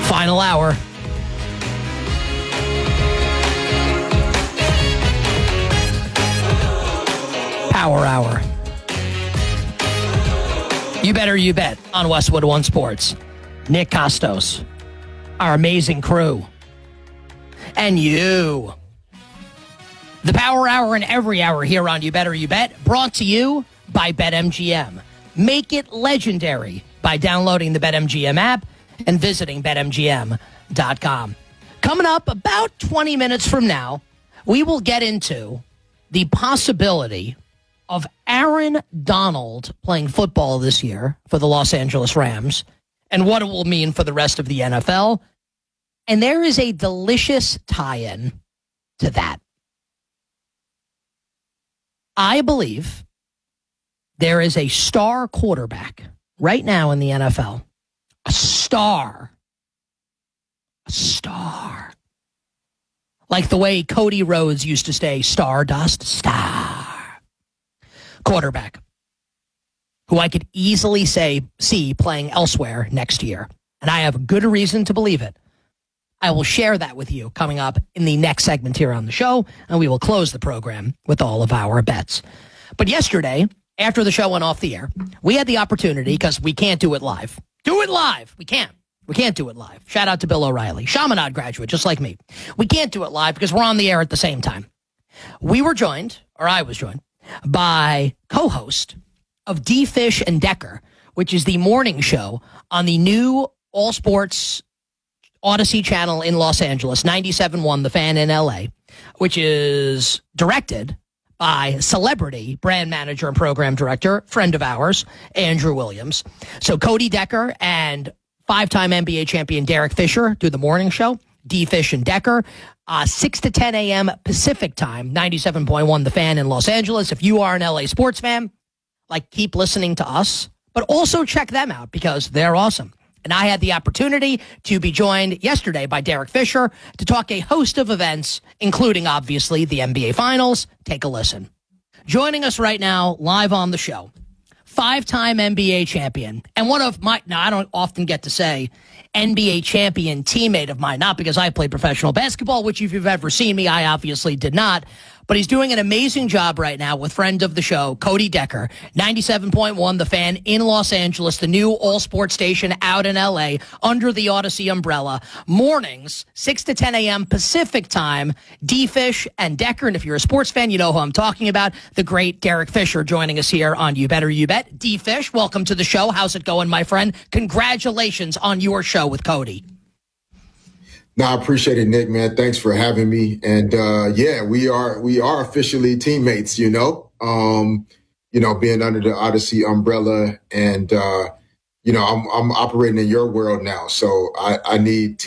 Final hour. Power hour. You better you bet on Westwood One Sports. Nick Costos, our amazing crew, and you. The Power Hour and every hour here on You Better You Bet, brought to you by BetMGM. Make it legendary by downloading the BetMGM app and visiting BetMGM.com. Coming up about 20 minutes from now, we will get into the possibility of Aaron Donald playing football this year for the Los Angeles Rams and what it will mean for the rest of the NFL. And there is a delicious tie-in to that. I believe there is a star quarterback right now in the NFL. A star. Like the way Cody Rhodes used to say, Stardust, star. Quarterback who I could easily see playing elsewhere next year. And I have good reason to believe it. I will share that with you coming up in the next segment here on the show, and we will close the program with all of our bets. But yesterday, after the show went off the air, we had the opportunity, because we can't do it live. Do it live! We can't do it live. Shout out to Bill O'Reilly, Chaminade graduate, just like me. We can't do it live because we're on the air at the same time. I was joined, by co-host of D-Fish and Decker, which is the morning show on the new All Sports Odyssey channel in Los Angeles, 97.1 The Fan in L.A., which is directed by celebrity brand manager and program director, friend of ours, Andrew Williams. So Cody Decker and five-time NBA champion Derek Fisher do the morning show, D-Fish and Decker, 6 to 10 a.m. Pacific time, 97.1 The Fan in Los Angeles. If you are an LA sports fan, keep listening to us, but also check them out because they're awesome. And I had the opportunity to be joined yesterday by Derek Fisher to talk a host of events, including, obviously, the NBA Finals. Take a listen. Joining us right now, live on the show, five-time NBA champion, and one of my, now I don't often get to say NBA champion teammate of mine, not because I played professional basketball, which if you've ever seen me, I obviously did not, but he's doing an amazing job right now with friend of the show, Cody Decker, 97.1 The Fan in Los Angeles, the new all-sports station out in L.A. under the Odyssey umbrella. Mornings, 6 to 10 a.m. Pacific time, D-Fish and Decker. And if you're a sports fan, you know who I'm talking about, the great Derek Fisher joining us here on You Better You Bet. D-Fish, welcome to the show. How's it going, my friend? Congratulations on your show with Cody. No, I appreciate it, Nick, man. Thanks for having me. And we are officially teammates, being under the Odyssey umbrella, and I'm operating in your world now. So I need